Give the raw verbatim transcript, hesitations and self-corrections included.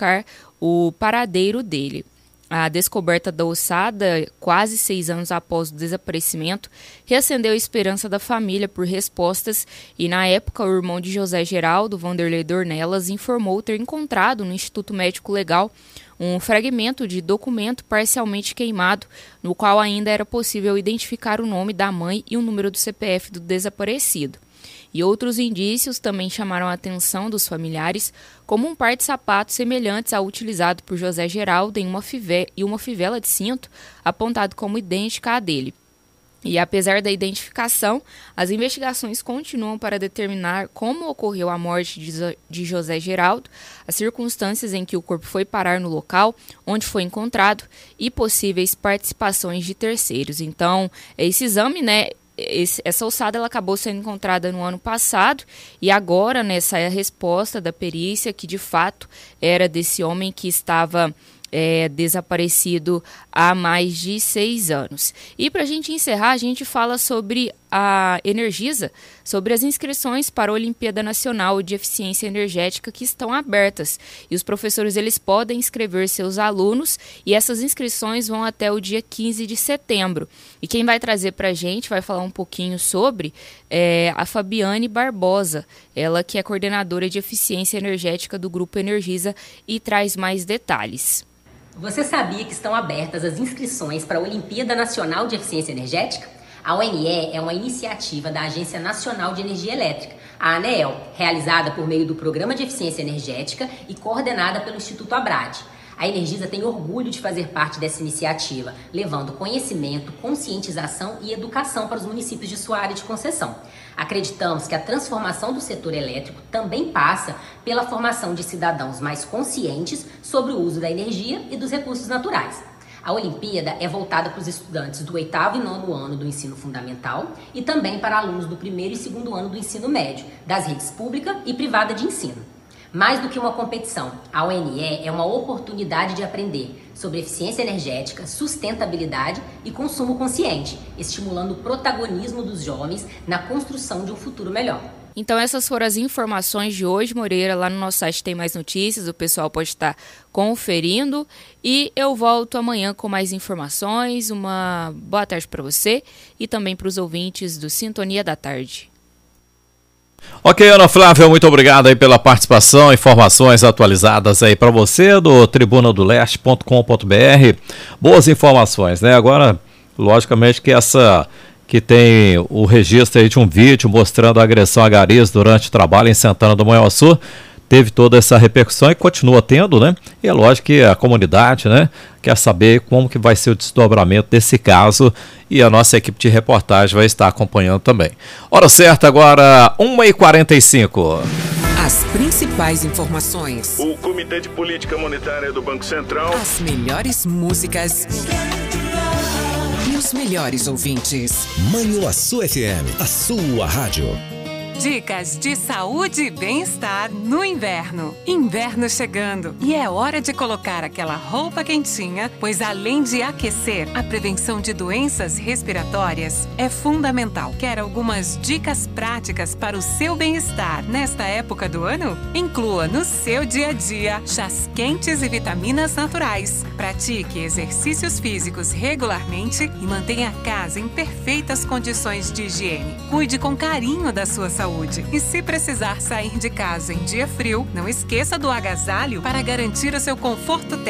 identificar o paradeiro dele. A descoberta da ossada, quase seis anos após o desaparecimento, reacendeu a esperança da família por respostas e, na época, o irmão de José Geraldo, Vanderlei Dornelas, informou ter encontrado no Instituto Médico Legal um fragmento de documento parcialmente queimado, no qual ainda era possível identificar o nome da mãe e o número do C P F do desaparecido. E outros indícios também chamaram a atenção dos familiares, como um par de sapatos semelhantes ao utilizado por José Geraldo em uma five- e uma fivela de cinto, apontado como idêntica à dele. E apesar da identificação, as investigações continuam para determinar como ocorreu a morte de, de José Geraldo, as circunstâncias em que o corpo foi parar no local, onde foi encontrado e possíveis participações de terceiros. Então, esse exame, né? Esse, essa ossada ela acabou sendo encontrada no ano passado e agora, né, sai a resposta da perícia que de fato era desse homem que estava é, desaparecido há mais de seis anos. E para a gente encerrar, a gente fala sobre a Energisa, sobre as inscrições para a Olimpíada Nacional de Eficiência Energética que estão abertas. E os professores eles podem inscrever seus alunos e essas inscrições vão até o dia quinze de setembro. E quem vai trazer para a gente, vai falar um pouquinho sobre, é a Fabiane Barbosa, ela que é coordenadora de Eficiência Energética do Grupo Energisa e traz mais detalhes. Você sabia que estão abertas as inscrições para a Olimpíada Nacional de Eficiência Energética? A O N E é uma iniciativa da Agência Nacional de Energia Elétrica, a ANEEL, realizada por meio do Programa de Eficiência Energética e coordenada pelo Instituto Abrad. A Energisa tem orgulho de fazer parte dessa iniciativa, levando conhecimento, conscientização e educação para os municípios de sua área de concessão. Acreditamos que a transformação do setor elétrico também passa pela formação de cidadãos mais conscientes sobre o uso da energia e dos recursos naturais. A Olimpíada é voltada para os estudantes do oitavo e nono ano do ensino fundamental e também para alunos do primeiro e segundo ano do ensino médio, das redes pública e privada de ensino. Mais do que uma competição, a O N E é uma oportunidade de aprender sobre eficiência energética, sustentabilidade e consumo consciente, estimulando o protagonismo dos jovens na construção de um futuro melhor. Então essas foram as informações de hoje, Moreira. Lá no nosso site tem mais notícias, o pessoal pode estar conferindo. E eu volto amanhã com mais informações. Uma boa tarde para você e também para os ouvintes do Sintonia da Tarde. Ok, Ana Flávia, muito obrigado aí pela participação, informações atualizadas aí para você do tribuna do leste ponto com ponto b r. Boas informações, né? Agora, logicamente que essa que tem o registro aí de um vídeo mostrando a agressão a garis durante o trabalho em Santana do Manhuaçu, teve toda essa repercussão e continua tendo, né? E é lógico que a comunidade, né, quer saber como que vai ser o desdobramento desse caso e a nossa equipe de reportagem vai estar acompanhando também. Hora certa agora, uma e quarenta e cinco. As principais informações. O Comitê de Política Monetária do Banco Central. As melhores músicas. E os melhores ouvintes. Manhuaçu F M, a sua rádio. Dicas de saúde e bem-estar no inverno. Inverno chegando e é hora de colocar aquela roupa quentinha, pois além de aquecer, a prevenção de doenças respiratórias é fundamental. Quer algumas dicas práticas para o seu bem-estar nesta época do ano? Inclua no seu dia a dia chás quentes e vitaminas naturais. Pratique exercícios físicos regularmente e mantenha a casa em perfeitas condições de higiene. Cuide com carinho da sua saúde. E se precisar sair de casa em dia frio, não esqueça do agasalho para garantir o seu conforto térmico.